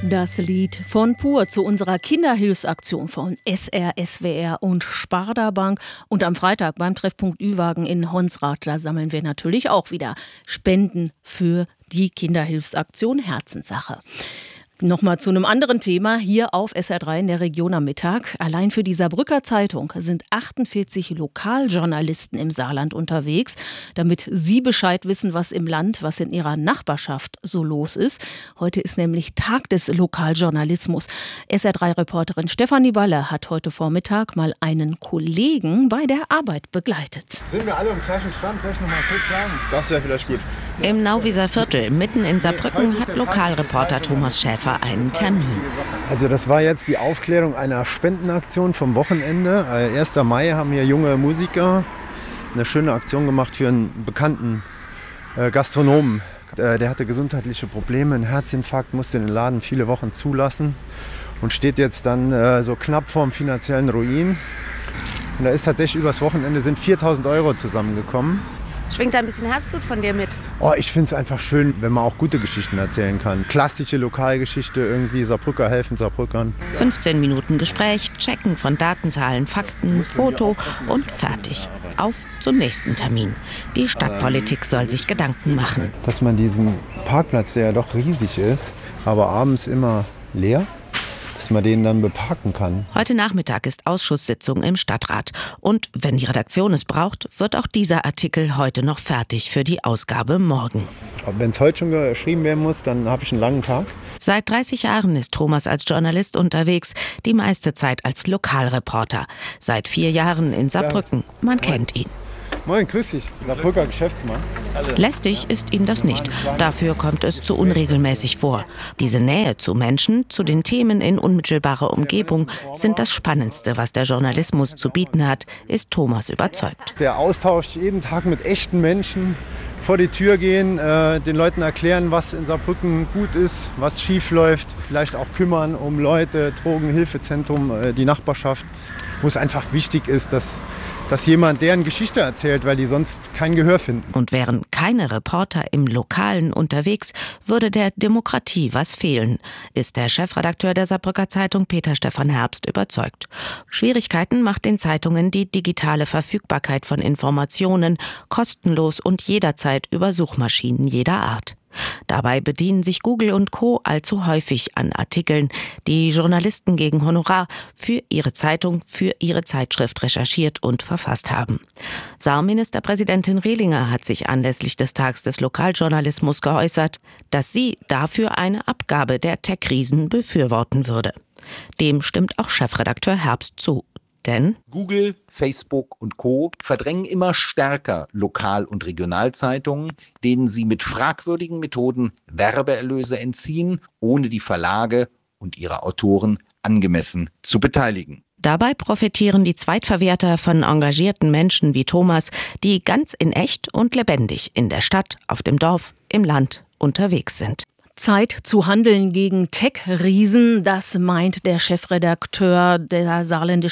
Das Lied von Pur zu unserer Kinderhilfsaktion von SR, SWR und Sparda Bank. Und am Freitag beim Treffpunkt Ü-Wagen in Honsrad, da sammeln wir natürlich auch wieder Spenden für die Kinderhilfsaktion Herzenssache. Nochmal zu einem anderen Thema hier auf SR3 in der Region am Mittag. Allein für die Saarbrücker Zeitung sind 48 Lokaljournalisten im Saarland unterwegs, damit Sie Bescheid wissen, was im Land, was in Ihrer Nachbarschaft so los ist. Heute ist nämlich Tag des Lokaljournalismus. SR3-Reporterin Stefanie Baller hat heute Vormittag mal einen Kollegen bei der Arbeit begleitet. Sind wir alle im gleichen Stand? Soll ich noch mal kurz sagen? Das wäre vielleicht gut. Im Nauwieser Viertel, mitten in Saarbrücken, hat Lokalreporter Thomas Schäfer einen Termin. Also das war jetzt die Aufklärung einer Spendenaktion vom Wochenende. 1. Mai haben hier junge Musiker eine schöne Aktion gemacht für einen bekannten Gastronomen. Der hatte gesundheitliche Probleme, einen Herzinfarkt, musste den Laden viele Wochen zulassen und steht jetzt dann so knapp vorm finanziellen Ruin. Und da ist tatsächlich übers Wochenende sind 4.000 € zusammengekommen. Schwingt da ein bisschen Herzblut von dir mit? Oh, ich finde es einfach schön, wenn man auch gute Geschichten erzählen kann. Klassische Lokalgeschichte, irgendwie Saarbrücker helfen Saarbrückern. 15 Minuten Gespräch, Checken von Datenzahlen, Fakten, Foto und fertig. Auf zum nächsten Termin. Die Stadtpolitik soll sich Gedanken machen. Dass man diesen Parkplatz, der ja doch riesig ist, aber abends immer leer, dass man den dann beparken kann. Heute Nachmittag ist Ausschusssitzung im Stadtrat. Und wenn die Redaktion es braucht, wird auch dieser Artikel heute noch fertig für die Ausgabe morgen. Wenn es heute schon geschrieben werden muss, dann habe ich einen langen Tag. Seit 30 Jahren ist Thomas als Journalist unterwegs, die meiste Zeit als Lokalreporter. Seit 4 Jahren in Saarbrücken. Man kennt ihn. Moin, grüß dich. Saarbrücker Geschäftsmann. Lästig ist ihm das nicht. Dafür kommt es zu unregelmäßig vor. Diese Nähe zu Menschen, zu den Themen in unmittelbarer Umgebung sind das Spannendste, was der Journalismus zu bieten hat, ist Thomas überzeugt. Der Austausch jeden Tag mit echten Menschen, vor die Tür gehen, den Leuten erklären, was in Saarbrücken gut ist, was schief läuft, vielleicht auch kümmern um Leute, Drogenhilfezentrum, die Nachbarschaft. Wo es einfach wichtig ist, dass jemand deren Geschichte erzählt, weil die sonst kein Gehör finden. Und wären keine Reporter im Lokalen unterwegs, würde der Demokratie was fehlen, ist der Chefredakteur der Saarbrücker Zeitung Peter Stephan Herbst überzeugt. Schwierigkeiten macht den Zeitungen die digitale Verfügbarkeit von Informationen, kostenlos und jederzeit über Suchmaschinen jeder Art. Dabei bedienen sich Google und Co. allzu häufig an Artikeln, die Journalisten gegen Honorar für ihre Zeitung, für ihre Zeitschrift recherchiert und verfasst haben. Saarministerpräsidentin Rehlinger hat sich anlässlich des Tags des Lokaljournalismus geäußert, dass sie dafür eine Abgabe der Tech-Riesen befürworten würde. Dem stimmt auch Chefredakteur Herbst zu. Denn Google, Facebook und Co. verdrängen immer stärker Lokal- und Regionalzeitungen, denen sie mit fragwürdigen Methoden Werbeerlöse entziehen, ohne die Verlage und ihre Autoren angemessen zu beteiligen. Dabei profitieren die Zweitverwerter von engagierten Menschen wie Thomas, die ganz in echt und lebendig in der Stadt, auf dem Dorf, im Land unterwegs sind. Zeit zu handeln gegen Tech-Riesen, das meint der Chefredakteur der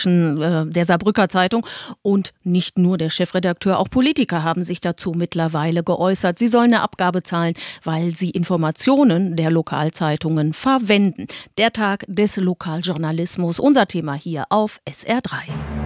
Saarbrücker Zeitung. Und nicht nur der Chefredakteur, auch Politiker haben sich dazu mittlerweile geäußert. Sie sollen eine Abgabe zahlen, weil sie Informationen der Lokalzeitungen verwenden. Der Tag des Lokaljournalismus, unser Thema hier auf SR3.